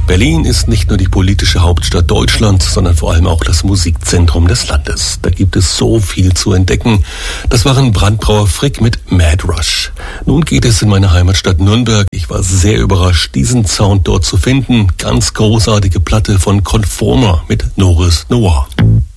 Berlin ist nicht nur die politische Hauptstadt Deutschlands, sondern vor allem auch das Musikzentrum des Landes. Da gibt es so viel zu entdecken. Das waren Brandbrauer Frick mit Mad Rush. Nun geht es in meine Heimatstadt Nürnberg. Ich war sehr überrascht, diesen Sound dort zu finden. Ganz großartige Platte von Conformer mit Norris Noir.